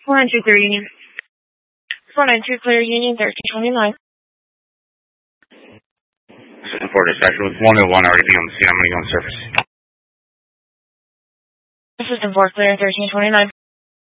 492 Clear Union. 492 Clear Union, 1329. For dispatcher with 101 already be on the scene. I'm going to go on surface. System 4 Clear, 1329.